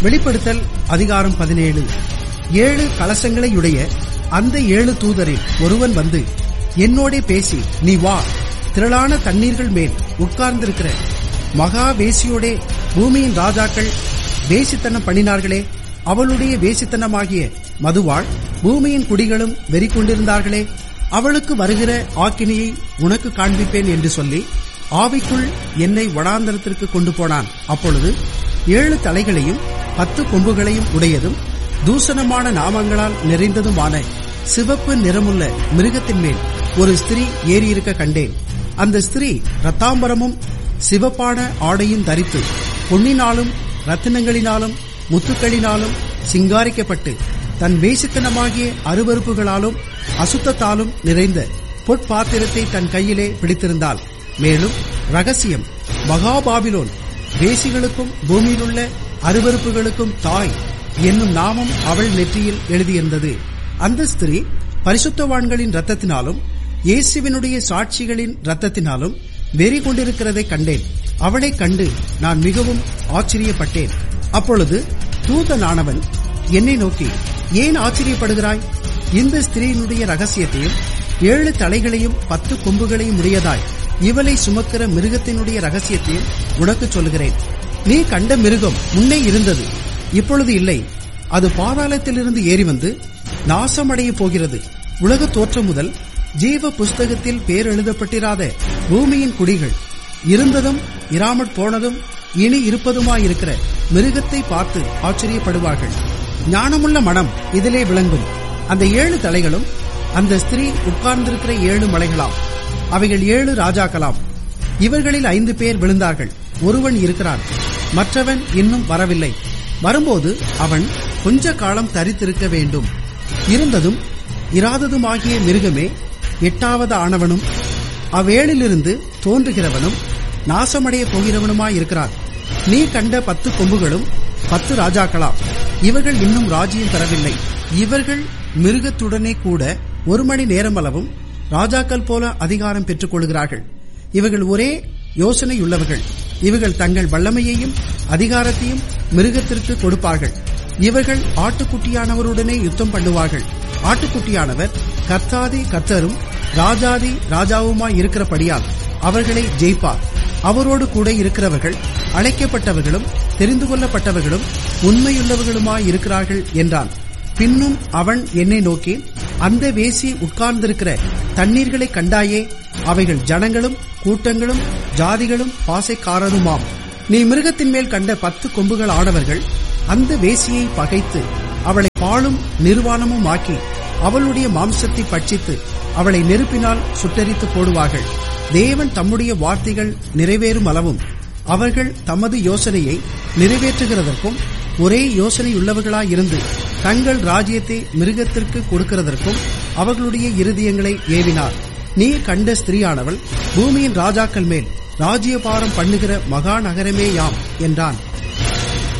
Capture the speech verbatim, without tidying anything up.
வெளிப்படுத்தல் அதிகாரம் பதினேழு. ஏழு கலசங்களையுடைய அந்த ஏழு தூதரில் ஒருவன் வந்து என்னோடே பேசி, நீ வா, திரளான தண்ணீர்கள் மேல் உட்கார்ந்திருக்கிற மகா வேசியோடே பூமியின் ராஜாக்கள் வேசித்தனம் பண்ணினார்களே, அவளுடைய வேசித்தனமாகிய மதுவாள் பூமியின் குடிகளும் வெறி கொண்டிருந்தார்களே, அவளுக்கு வருகிற ஆக்கினியை உனக்கு காண்பிப்பேன் என்று சொல்லி ஆவிக்குள் என்னை வனாந்தரத்திற்கு கொண்டு போனான். அப்பொழுது ஏழு தலைகளையும் பத்து கொம்புகளையும் உடையதும் தூஷணமான நாமங்களால் நிறைந்ததுமான சிவப்பு நிறமுள்ள மிருகத்தின் மேல் ஒரு ஸ்திரீ ஏறியிருக்க கண்டேன். அந்த ஸ்திரீ இரத்தாம்பரமும் சிவப்பான ஆடையும் தரித்து பொன்னினாலும் ரத்தினங்களினாலும் முத்துக்களினாலும் சிங்காரிக்கப்பட்டு தன் வேசித்தனமாகிய அருவருப்புகளாலும் அசுத்தத்தாலும் நிறைந்த பொற்பாத்திரத்தை தன் கையிலே பிடித்திருந்தாள். மேலும் ரகசியம், மகாபாபிலோன், வேசிகளுக்கும் பூமியிலுள்ள அருவருப்புகளுக்கும் தாய் என்னும் நாமம் அவள் நெற்றியில் எழுதியிருந்தது. அந்த ஸ்திரீ பரிசுத்தவான்களின் இரத்தத்தினாலும் இயேசுவினுடைய சாட்சிகளின் இரத்தத்தினாலும் வெறி கொண்டிருக்கிறதை கண்டேன். அவளைக் கண்டு நான் மிகவும் ஆச்சரியப்பட்டேன். அப்பொழுது தூதனானவன் என்னை நோக்கி, ஏன் ஆச்சரியப்படுகிறாய்? இந்த ஸ்திரீயினுடைய ரகசியத்தையும் ஏழு தலைகளையும் பத்து கொம்புகளையும் உடையதாய் இவளை சுமக்கிற மிருகத்தினுடைய ரகசியத்தையும் உனக்கு சொல்கிறேன். நீ கண்ட மிருகம் முன்னே இருந்தது, இப்பொழுது இல்லை. அது பாதாளத்திலிருந்து ஏறி வந்து நாசமடைய போகிறது. உலக தோற்றம் முதல் ஜீவ புஸ்தகத்தில் பேர் எழுதப்பட்டிராத பூமியின் குடிகள் இருந்ததும் இராமற் போனதும் இனி இருப்பதுமாயிருக்கிற மிருகத்தை பார்த்து ஆச்சரியப்படுவார்கள். ஞானமுள்ள மனம் இதிலே விளங்கும். அந்த ஏழு தலைகளும் அந்த ஸ்திரீ உட்கார்ந்திருக்கிற ஏழு மலைகளாம். அவைகள் ஏழு ராஜாக்களாம். இவர்களில் ஐந்து பேர் விழுந்தார்கள். ஒருவன் இருக்கிறான், மற்றவன் இன்னும் வரவில்லை. வரும்போது அவன் கொஞ்ச காலம் தரித்திருக்க வேண்டும். இருந்ததும் இராததுமாகிய மிருகமே எட்டாவது ஆனவனும் அவ்வேளிலிருந்து தோன்றுகிறவனும் நாசமடைய போகிறவனுமாயிருக்கிறான். நீ கண்ட பத்து கொம்புகளும் பத்து ராஜாக்களாம். இவர்கள் இன்னும் ராஜ்யம் பெறவில்லை. இவர்கள் மிருகத்துடனே கூட ஒரு மணி நேரமளவும் ராஜாக்கள் போல அதிகாரம் பெற்றுக் கொள்கிறார்கள். இவர்கள் ஒரே யோசனையுள்ளவர்கள். இவர்கள் தங்கள் வல்லமையையும் அதிகாரத்தையும் மிருகத்திற்கு கொடுப்பார்கள். இவர்கள் ஆட்டுக்குட்டியானவருடனே யுத்தம் பண்ணுவார்கள். ஆட்டுக்குட்டியானவர் கர்த்தாதி கர்த்தரும் ராஜாதி ராஜாவுமாய் இருக்கிறபடியால் அவர்களை ஜெயிப்பார். அவரோடு கூட இருக்கிறவர்கள் அழைக்கப்பட்டவர்களும் தெரிந்து கொள்ளப்பட்டவர்களும் உண்மையுள்ளவர்களுமாய் இருக்கிறார்கள் என்றான். பின்னும் அவன் என்னை நோக்கி, அந்த வேசி உட்கார்ந்திருக்கிற தண்ணீர்களை கண்டாயே, அவைகள் ஜனங்களும் கூட்டங்களும் ஜாதிகளும் பாசைக்காரருமாம். நீ மிருகத்தின் மேல் கண்ட பத்து கொம்புகள் ஆனவர்கள் அந்த வேசியை பகைத்து அவளை பாழும் நிர்வாணமும் ஆக்கி அவளுடைய மாம்சத்தை பட்சித்து அவளை நெருப்பினால் சுட்டரித்து போடுவார்கள். தேவன் தம்முடைய வார்த்தைகள் நிறைவேறும் அளவும் அவர்கள் தமது யோசனையை நிறைவேற்றுகிறதற்கும் ஒரே யோசனையுள்ளவர்களாயிருந்து தங்கள் ராஜ்யத்தை மிருகத்திற்கு கொடுக்கிறதற்கும் அவர்களுடைய இருதயங்களை ஏவினார். நீ கண்ட ஸ்திரீயானவள் பூமியின் ராஜாக்கள் மேல் ராஜ்யபாரம் பண்ணுகிற மகா நகரமே யாம் என்றான்.